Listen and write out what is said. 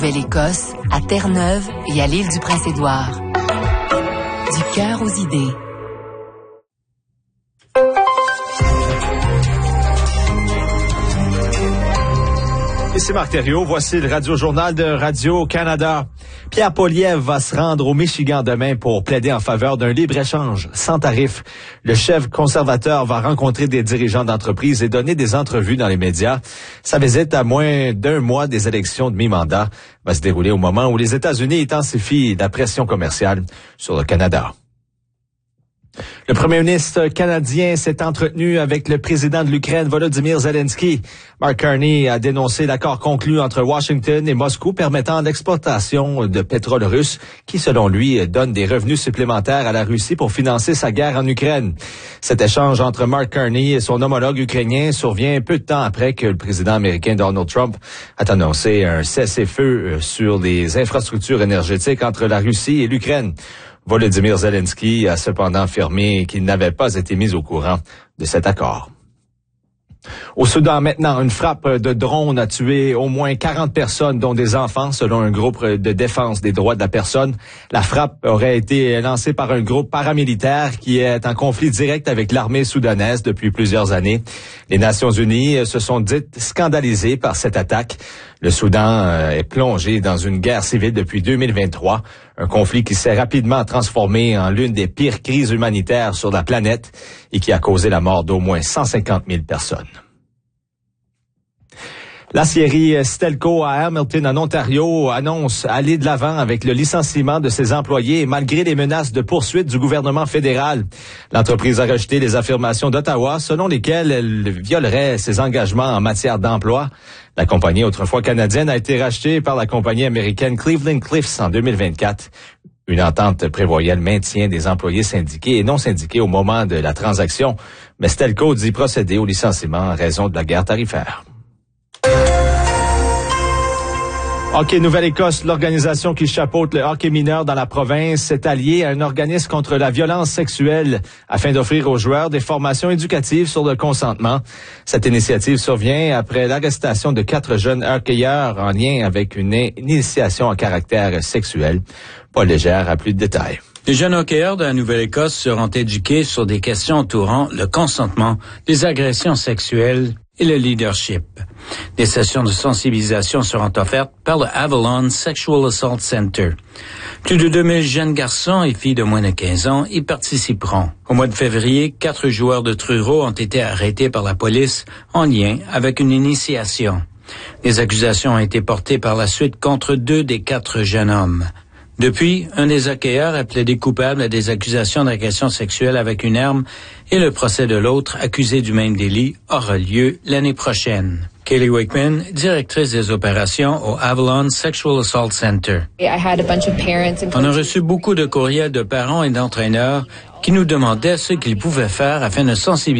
Nouvelle-Écosse, à Terre-Neuve et à l'île du Prince-Édouard. Du cœur aux idées. Ici Marc Thériault, voici le Radio-Journal de Radio-Canada. Pierre Poilievre va se rendre au Michigan demain pour plaider en faveur d'un libre-échange sans tarif. Le chef conservateur va rencontrer des dirigeants d'entreprises et donner des entrevues dans les médias. Sa visite à moins d'un mois des élections de mi-mandat va se dérouler au moment où les États-Unis intensifient la pression commerciale sur le Canada. Le premier ministre canadien s'est entretenu avec le président de l'Ukraine, Volodymyr Zelensky. Mark Carney a dénoncé l'accord conclu entre Washington et Moscou permettant l'exportation de pétrole russe qui, selon lui, donne des revenus supplémentaires à la Russie pour financer sa guerre en Ukraine. Cet échange entre Mark Carney et son homologue ukrainien survient peu de temps après que le président américain Donald Trump a annoncé un cessez-feu sur les infrastructures énergétiques entre la Russie et l'Ukraine. Volodymyr Zelensky a cependant affirmé qu'il n'avait pas été mis au courant de cet accord. Au Soudan, maintenant, une frappe de drone a tué au moins 40 personnes, dont des enfants, selon un groupe de défense des droits de la personne. La frappe aurait été lancée par un groupe paramilitaire qui est en conflit direct avec l'armée soudanaise depuis plusieurs années. Les Nations unies se sont dites scandalisées par cette attaque. Le Soudan est plongé dans une guerre civile depuis 2023, un conflit qui s'est rapidement transformé en l'une des pires crises humanitaires sur la planète et qui a causé la mort d'au moins 150 000 personnes. L'acierie Stelco à Hamilton, en Ontario, annonce aller de l'avant avec le licenciement de ses employés malgré les menaces de poursuite du gouvernement fédéral. L'entreprise a rejeté les affirmations d'Ottawa selon lesquelles elle violerait ses engagements en matière d'emploi. La compagnie, autrefois canadienne, a été rachetée par la compagnie américaine Cleveland Cliffs en 2024. Une entente prévoyait le maintien des employés syndiqués et non syndiqués au moment de la transaction, mais Stelco dit procéder au licenciement en raison de la guerre tarifaire. Hockey Nouvelle-Écosse, l'organisation qui chapeaute le hockey mineur dans la province, s'est alliée à un organisme contre la violence sexuelle afin d'offrir aux joueurs des formations éducatives sur le consentement. Cette initiative survient après l'arrestation de 4 jeunes hockeyeurs en lien avec une initiation à caractère sexuel. Paul Légère a plus de détails. Les jeunes hockeyeurs de la Nouvelle-Écosse seront éduqués sur des questions entourant le consentement, les agressions sexuelles et le leadership. Des sessions de sensibilisation seront offertes par le Avalon Sexual Assault Center. Plus de 2000 jeunes garçons et filles de moins de 15 ans y participeront. Au mois de février, 4 joueurs de Truro ont été arrêtés par la police en lien avec une initiation. Des accusations ont été portées par la suite contre 2 des 4 jeunes hommes. Depuis, un des hockeyeurs a plaidé coupable à des accusations d'agression sexuelle avec une arme et le procès de l'autre, accusé du même délit, aura lieu l'année prochaine. Kaylee Wakeman, directrice des opérations au Avalon Sexual Assault Center. On a reçu beaucoup de courriels de parents et d'entraîneurs qui nous demandaient ce qu'ils pouvaient faire afin de sensibiliser